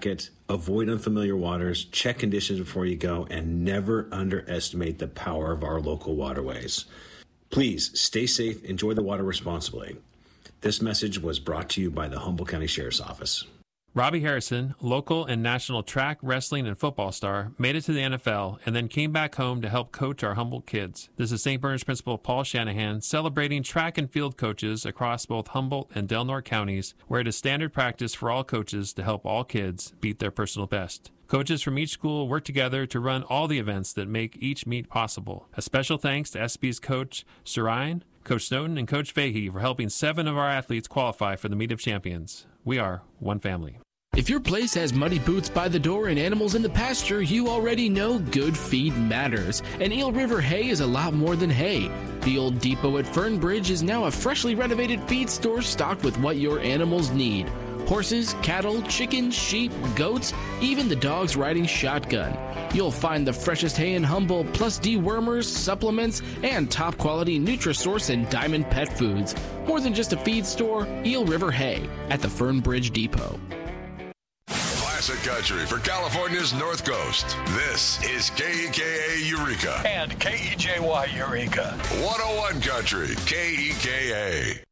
jacket, avoid unfamiliar waters, check conditions before you go, and never underestimate the power of our local waterways. Please stay safe, enjoy the water responsibly. This message was brought to you by the Humboldt County Sheriff's Office. Robbie Harrison, local and national track, wrestling, and football star, made it to the NFL and then came back home to help coach our Humboldt kids. This is St. Bernard's Principal Paul Shanahan celebrating track and field coaches across both Humboldt and Del Norte counties, where it is standard practice for all coaches to help all kids beat their personal best. Coaches from each school work together to run all the events that make each meet possible. A special thanks to SB's coach, Sirine, Coach Snowden, and Coach Fahey for helping 7 of our athletes qualify for the Meet of Champions. We are one family. If your place has muddy boots by the door and animals in the pasture, you already know good feed matters. And Eel River Hay is a lot more than hay. The old depot at Fernbridge is now a freshly renovated feed store stocked with what your animals need. Horses, cattle, chickens, sheep, goats, even the dogs riding shotgun. You'll find the freshest hay in Humboldt, plus dewormers, supplements, and top-quality Nutrisource and Diamond Pet Foods. More than just a feed store, Eel River Hay at the Fernbridge Depot. Classic country for California's North Coast. This is KEKA Eureka. And KEJY Eureka. 101 Country, KEKA.